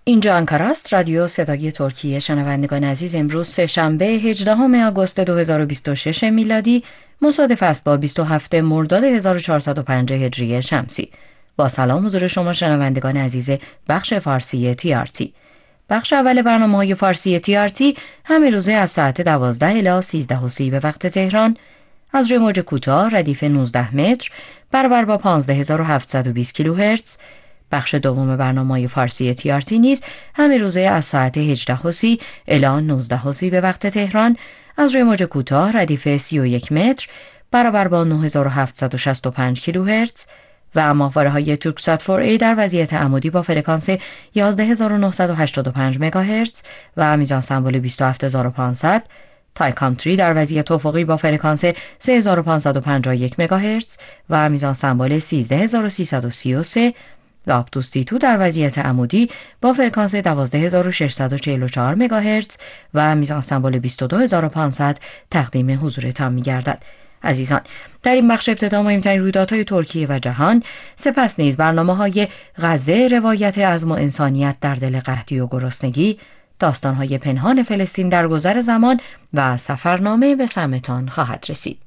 اینجا انکارا است، رادیو صدای ترکیه. شنوندگان عزیز، امروز سه‌شنبه 18 آگوست 2026 میلادی مصادف است با 27 مرداد 1405 هجری شمسی. با سلام حضور شما شنوندگان عزیز بخش فارسی TRT. بخش اول برنامه‌های فارسی TRT همه روزه از ساعت 12 الی 13:30 به وقت تهران از روی موج کوتاه ردیف 19 متر برابر با 15720 کیلوهرتز. بخش دوم برنامه فارسی TRT نیز همه روزه از ساعت 18:30 الی 19:30 به وقت تهران از روی موج کوتاه ردیف 31 متر برابر با 9765 کیلوهرتز و ماهواره‌های تورکسات 4A در وضعیت عمودی با فرکانس 11985 مگاهرتز و میزان سمبل 27500، تای کانتری در وضعیت افقی با فرکانس 3551 مگاهرتز و میزان سمبل 13333 و آپتوس دی 2 در وضعیت عمودی با فرکانس 12644 مگاهرتز و میزان سمبل 22500 تقدیم حضورتان می‌گردد. عزیزان، در این بخش ابتدا مهمترین رویدادهای ترکیه و جهان، سپس نیز برنامه‌های غزه، روایت عزم و انسانیت در دل قحطی و گرسنگی، داستان‌های پنهان فلسطین در گذر زمان و سفرنامه به سمتان خواهد رسید.